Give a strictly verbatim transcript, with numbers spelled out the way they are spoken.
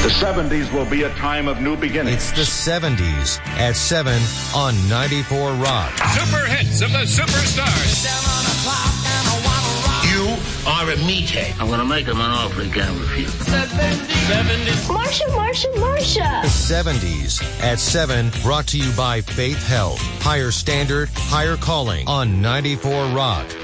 The seventies will be a time of new beginnings. It's the seventies at seven on ninety-four Rock. Super hits of the superstars. Seven o'clock and I wanna rock. You are a meathead. I'm going to make him an offer he can't refuse. seventies. Marsha, Marsha, Marsha. The seventies at seven, brought to you by Faith Health. Higher standard, higher calling on ninety-four Rock.